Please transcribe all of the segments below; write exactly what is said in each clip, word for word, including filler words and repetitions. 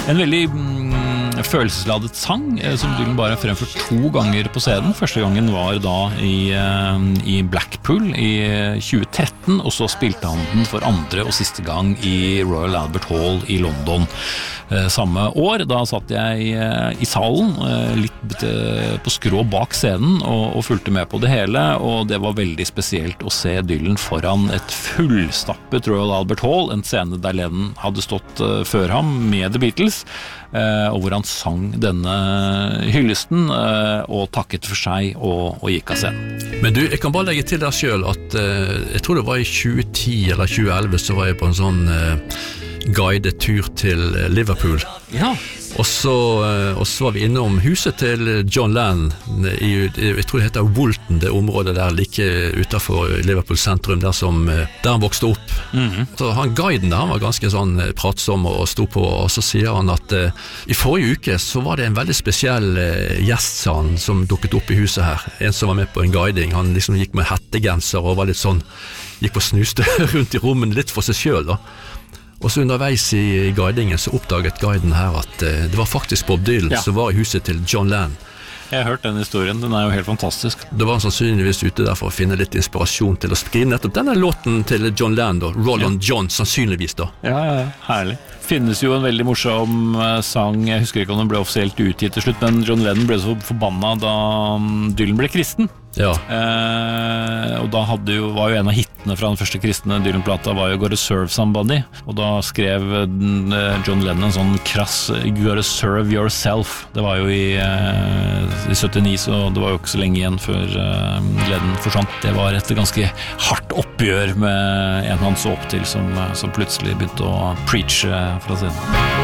En veldig mm, følelsesladet sang eh, som Dylan bare har fremført to ganger på scenen. Første gangen var da i, eh, i Blackpool i tjue tretten, og så spilte han den for andre og siste gang i Royal Albert Hall i London eh, samme år. Da satt jeg eh, i salen, eh, litt eh, på skrå bak scenen og, og fulgte med på det hele, og det var veldig spesielt å se Dylan foran et fullstappet Royal Albert Hall, en scene der Lennon hadde stått uh, før ham med The Beatles, uh, og hvor han sang denne hyllesten uh, og takket for seg og, og gikk av scenen. Men du, jeg kan bare legge til der selv at uh, jeg tror det var i tjue ti eller tjue elleve så var jeg på en sånn uh, guidet tur til Liverpool. Ja. Og så, og så var vi innom huset til John Lennon i, jeg tror det heter Woolton, det området der like utenfor Liverpool sentrum, der, som, der han vokste opp. Mm-hmm. Så han guiden der, han var ganske sånn pratsom og sto på, og så sier han at uh, i forrige uke så var det en veldig spesiell uh, gjest, sa han, som dukket opp i huset her. En som var med på en guiding, han liksom gikk med hettegenser og var litt sånn, gikk og snuste rundt i rommen litt for seg selv da. Og så underveis i guidingen så oppdaget guiden her at uh, det var faktisk Bob Dylan ja. Som var i huset til John Lennon. Jeg har hørt den historien, den er jo helt fantastisk. Det var han sannsynligvis ute der for å finne litt inspirasjon til å skrive nettopp denne låten til John Lennon, da. Roland ja. John, sannsynligvis da. Ja, ja, ja, herlig. Finnes jo en veldig morsom sang, jeg husker ikke om den ble offisielt utgitt til slutt, men John Lennon ble så forbanna da Dylan ble kristen. Ja. Eh, og da hadde jo, var jo en av hittene fra den første kristne Dylan-plata var jo Gotta Serve Somebody, og da skrev John Lennon en sånn krass You gotta serve yourself. Det var jo i, eh, i syttini, så det var jo ikke så lenge igjen før eh, Lennon forsvant. Det var et ganske hardt oppgjør med en han så opp til som, som plutselig begynte å preache fra scenen.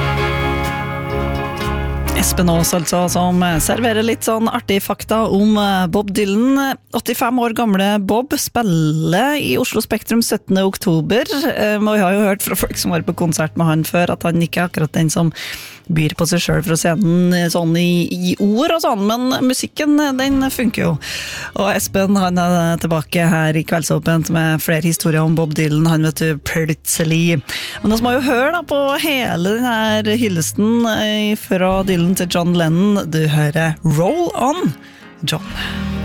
Espen Aas altså, som serverer litt sånn artig fakta om Bob Dylan. åttifem år gamle Bob spiller i Oslo Spektrum syttende oktober. Vi har jo hørt fra folk som var på konsert med han før, at han ikke er akkurat den som byr på seg selv fra scenen sånn i, i ord og sånn, men musikken den funker jo. Og Espen han er tilbake her i Kveldsåpent med flere historier om Bob Dylan, han vet du, plutselig. Men vi må jo høre da på hele denne hyllesten fra Dylan til John Lennon. Du hører Roll On, John.